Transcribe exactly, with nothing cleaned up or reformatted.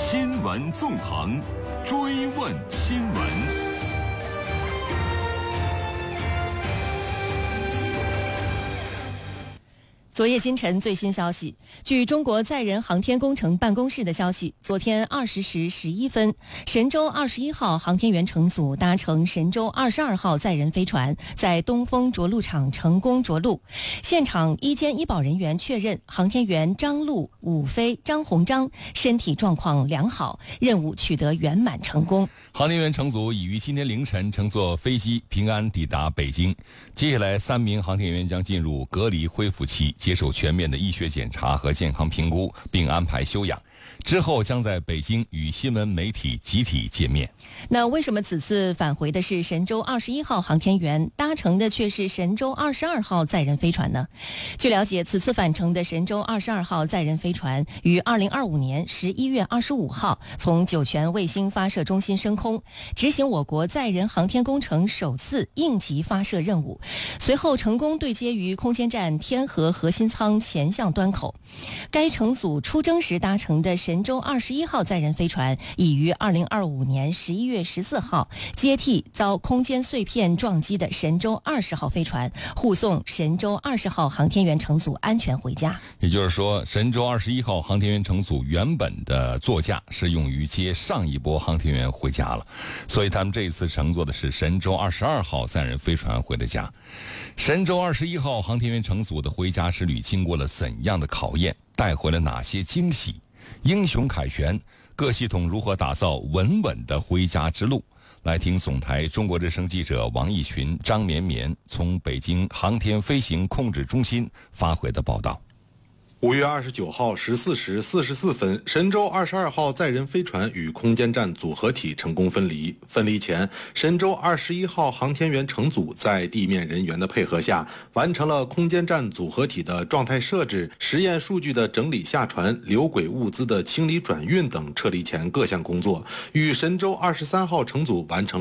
新闻纵横，追问新闻。 昨夜今晨最新消息，据中国载人航天工程办公室的消息，昨天二十时十一分，神舟二十一号航天员乘组搭乘神舟二十二号载人飞船，在东风着陆场成功着陆。现场医监医保人员确认，航天员张陆、武飞、张鸿章身体状况良好，任务取得圆满成功。 航天员乘组已于今天凌晨乘坐飞机平安抵达北京。接下来，三名航天员将进入隔离恢复期，接受全面的医学检查和健康评估，并安排休养。之后将在北京与新闻媒体集体见面。 那为什么此次返回的是神舟二十一号航天员，搭乘的却是神舟二十二号载人飞船呢？据了解，此次返程的神舟二十二号载人飞船于二零二五年十一月二十五号从酒泉卫星发射中心升空，执行我国载人航天工程首次应急发射任务，随后成功对接于空间站天河核心舱前向端口。该乘组出征时搭乘的神舟二十一号载人飞船已于二零二五年十一月十四号接替遭空间碎片撞击的神舟二十号飞船，护送神舟二十号航天员乘组安全回家。 也就是说，神舟二十一号航天员乘组原本的座驾是用于接上一波航天员回家了，所以他们这一次乘坐的是神舟二十二号载人飞船回的家。神舟二十一号航天员乘组的回家之旅经过了怎样的考验，带回了哪些惊喜？英雄凯旋，各系统如何打造稳稳的回家之路？来听总台中国之声记者王义群、张绵绵从北京航天飞行控制中心发回的报道。 五月二十九号十四时四十四分，神舟二十二号载人飞船与空间站组合体成功分离。分离前，神舟二十一号航天员乘组在地面人员的配合下，完成了空间站组合体的状态设置、实验数据的整理下传、留轨物资的清理转运等撤离前各项工作，与神舟二十三号乘组完成